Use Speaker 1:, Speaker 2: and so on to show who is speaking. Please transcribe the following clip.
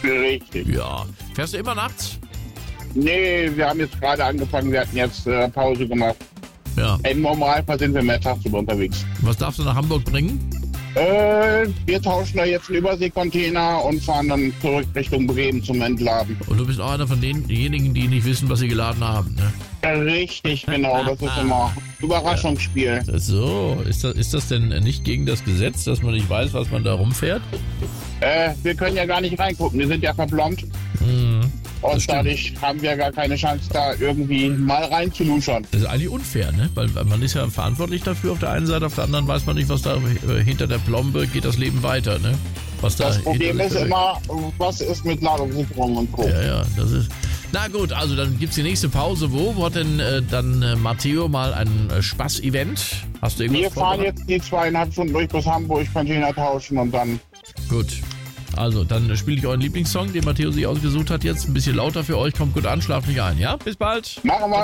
Speaker 1: Richtig.
Speaker 2: Ja. Fährst du immer nachts?
Speaker 1: Nee, wir haben jetzt gerade angefangen, wir hatten jetzt Pause gemacht.
Speaker 2: Ja.
Speaker 1: Im Normalfall sind wir mehr tagsüber unterwegs.
Speaker 2: Was darfst du nach Hamburg bringen?
Speaker 1: Wir tauschen da jetzt einen Überseekontainer und fahren dann zurück Richtung Bremen zum Entladen.
Speaker 2: Und du bist auch einer von denjenigen, die nicht wissen, was sie geladen haben, ne?
Speaker 1: Richtig, genau. Das ist immer Überraschungsspiel.
Speaker 2: So, ist das denn nicht gegen das Gesetz, dass man nicht weiß, was man da rumfährt?
Speaker 1: Wir können ja gar nicht reingucken. Wir sind ja verblombt. Und dadurch haben wir gar keine Chance, da irgendwie mal reinzuluschern.
Speaker 2: Das ist eigentlich unfair, ne? Weil man ist ja verantwortlich dafür auf der einen Seite, auf der anderen weiß man nicht, was da hinter der Plombe geht das Leben weiter, ne? Was da
Speaker 1: Das Problem ist immer, was ist mit Ladungssicherung und Co.
Speaker 2: Ja, das ist... Na gut, also dann gibt's die nächste Pause. Wo hat denn dann Matteo mal ein Spaß-Event? Hast du irgendwas
Speaker 1: Wir fahren jetzt die 2,5 Stunden durch bis Hamburg, Container tauschen und dann...
Speaker 2: Gut. Also, dann spiele ich euren Lieblingssong, den Matteo sich ausgesucht hat jetzt. Ein bisschen lauter für euch, kommt gut an, schlaft nicht ein, ja? Bis bald.
Speaker 1: Machen wir.